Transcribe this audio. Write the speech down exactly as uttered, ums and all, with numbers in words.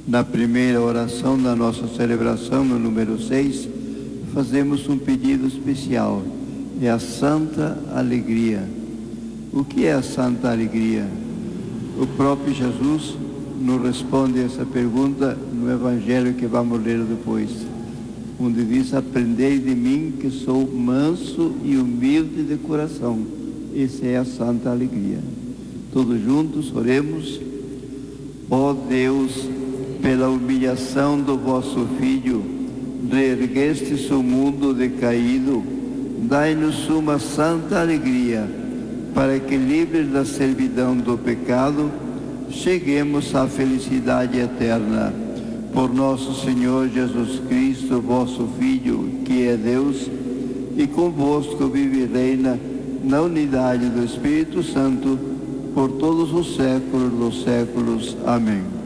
Na primeira oração da nossa celebração, no número seis, fazemos um pedido especial. É a Santa Alegria. O que é a Santa Alegria? O próprio Jesus nos responde essa pergunta no Evangelho que vamos ler depois, onde diz: aprendei de mim que sou manso e humilde de coração. Essa é a Santa Alegria. Todos juntos oremos. Ó Deus, pela humilhação do vosso Filho, reerguestes o mundo decaído, dai-nos uma santa alegria, para que, livres da servidão do pecado, cheguemos à felicidade eterna. Por nosso Senhor Jesus Cristo, vosso Filho, que é Deus, e convosco vive e reina na unidade do Espírito Santo, por todos os séculos dos séculos. Amém.